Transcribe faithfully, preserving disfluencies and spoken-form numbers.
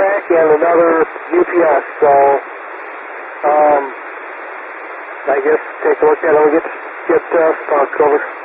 track and another U P S. So, um, I guess take a look at it when we get, get uh, sparks over.